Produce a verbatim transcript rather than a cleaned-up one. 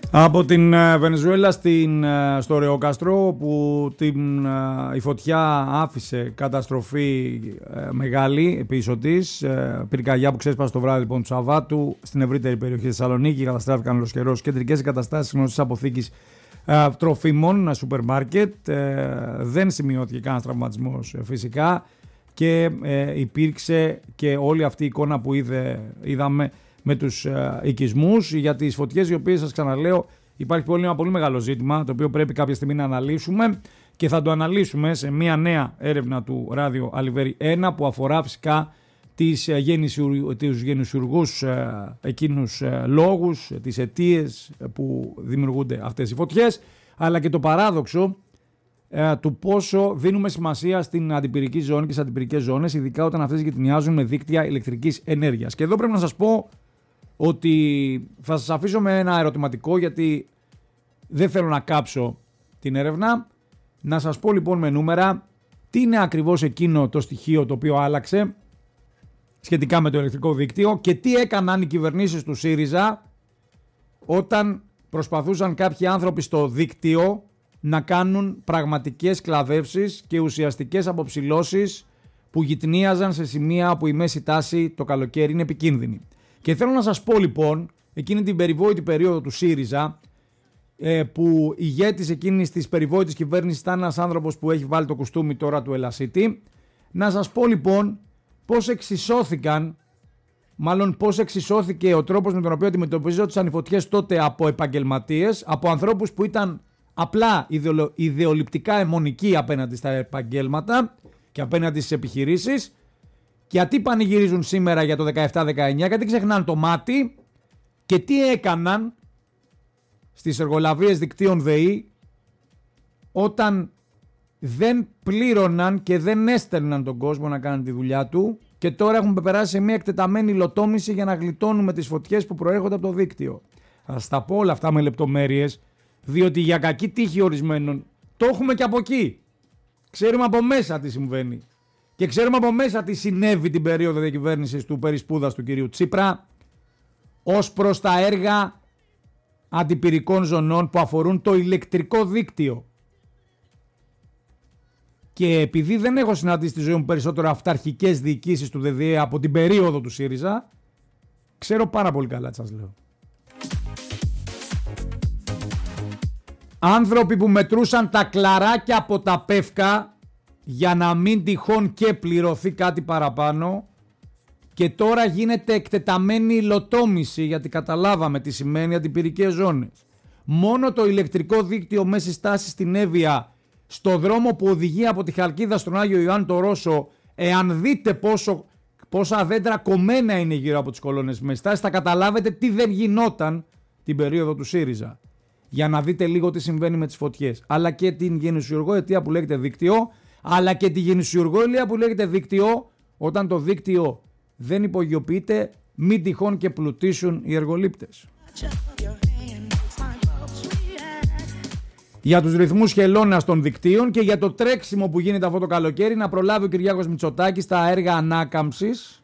Από την Βενεζουέλα στην, στο Ρεοκαστρό, που την, η φωτιά άφησε καταστροφή ε, μεγάλη πίσω της. Ε, πυρκαγιά που ξέσπασε το βράδυ λοιπόν του Σαββάτου στην ευρύτερη περιοχή της Θεσσαλονίκη. Καταστράφηκαν ολοσχερώς κεντρικές εγκαταστάσεις γνωστής αποθήκης ε, τροφίμων, σούπερ μάρκετ. Ε, δεν σημειώθηκε κανένας τραυματισμός ε, φυσικά, και ε, υπήρξε και όλη αυτή η εικόνα που είδε, είδαμε με τους ε, οικισμούς. Για τις φωτιές, οι οποίες, σας ξαναλέω, υπάρχει πολύ, ένα πολύ μεγάλο ζήτημα, το οποίο πρέπει κάποια στιγμή να αναλύσουμε, και θα το αναλύσουμε σε μια νέα έρευνα του Ράδιο Αλιβέρι ένα, που αφορά φυσικά τις, ε, γεννησιου, τους γεννησιουργούς ε, εκείνους ε, λόγους, ε, τις αιτίες ε, που δημιουργούνται αυτές οι φωτιές, αλλά και το παράδοξο ε, του πόσο δίνουμε σημασία στην αντιπυρική ζώνη και στις αντιπυρικές ζώνες, ειδικά όταν αυτές γειτονιάζουν με δίκτυα ηλεκτρικής ενέργειας. Και εδώ πρέπει να σας πω ότι θα σας αφήσω με ένα ερωτηματικό, γιατί δεν θέλω να κάψω την έρευνα. Να σας πω λοιπόν με νούμερα τι είναι ακριβώς εκείνο το στοιχείο το οποίο άλλαξε σχετικά με το ηλεκτρικό δίκτυο, και τι έκαναν οι κυβερνήσεις του ΣΥΡΙΖΑ όταν προσπαθούσαν κάποιοι άνθρωποι στο δίκτυο να κάνουν πραγματικές κλαδεύσεις και ουσιαστικές αποψηλώσεις που γυτνίαζαν σε σημεία που η μέση τάση το καλοκαίρι είναι επικίνδυνη. Και θέλω να σας πω λοιπόν, εκείνη την περιβόητη περίοδο του ΣΥΡΙΖΑ, που ηγέτης εκείνης της περιβόητης κυβέρνησης ήταν ένας άνθρωπος που έχει βάλει το κουστούμι τώρα του Ελασίτη, να σας πω λοιπόν πώς εξισώθηκαν, μάλλον πώς εξισώθηκε ο τρόπος με τον οποίο αντιμετωπίζονταν οι φωτιές τότε από επαγγελματίες, από ανθρώπους που ήταν απλά ιδεολο, ιδεολειπτικά αιμονικοί απέναντι στα επαγγέλματα και απέναντι στις επιχειρήσεις. Γιατί πανηγυρίζουν σήμερα για το δεκαεπτά δεκαεννιά, γιατί ξεχνάνε το μάτι, και τι έκαναν στις εργολαβίες δικτύων ΔΕΗ όταν δεν πλήρωναν και δεν έστελναν τον κόσμο να κάνει τη δουλειά του, και τώρα έχουμε περάσει σε μια εκτεταμένη υλοτόμηση για να γλιτώνουμε τις φωτιές που προέρχονται από το δίκτυο. Θα σας τα πω όλα αυτά με λεπτομέρειες, διότι για κακή τύχη ορισμένων το έχουμε και από εκεί. Ξέρουμε από μέσα τι συμβαίνει. Και ξέρουμε από μέσα τι συνέβη την περίοδο διακυβέρνησης του περισπούδας του κυρίου Τσίπρα ως προς τα έργα αντιπυρικών ζωνών που αφορούν το ηλεκτρικό δίκτυο. Και επειδή δεν έχω συναντήσει στη ζωή μου περισσότερο αυταρχικές διοικήσεις του ΔΔΕ από την περίοδο του ΣΥΡΙΖΑ, ξέρω πάρα πολύ καλά τι σας λέω. Άνθρωποι που μετρούσαν τα κλαράκια από τα πεύκα για να μην τυχόν και πληρωθεί κάτι παραπάνω, και τώρα γίνεται εκτεταμένη υλοτόμηση, γιατί καταλάβαμε τι σημαίνει αντιπυρικές ζώνες. Μόνο το ηλεκτρικό δίκτυο μέσης τάσης στην Εύβοια, στο δρόμο που οδηγεί από τη Χαλκίδα στον Άγιο Ιωάννη το Ρώσο, εάν δείτε πόσο, πόσα δέντρα κομμένα είναι γύρω από τις κολόνες μέσης τάσης, θα καταλάβετε τι δεν γινόταν την περίοδο του ΣΥΡΙΖΑ. Για να δείτε λίγο τι συμβαίνει με τις φωτιές. Αλλά και την γεννησιουργό αιτία που λέγεται δίκτυο, αλλά και τη γεννησιουργό αιτία που λέγεται δίκτυο, όταν το δίκτυο δεν υπογειοποιείται, μην τυχόν και πλουτίσουν οι εργολήπτες. Για τους ρυθμούς χελώνας των δικτύων και για το τρέξιμο που γίνεται αυτό το καλοκαίρι να προλάβει ο Κυριάκος Μητσοτάκης τα έργα ανάκαμψης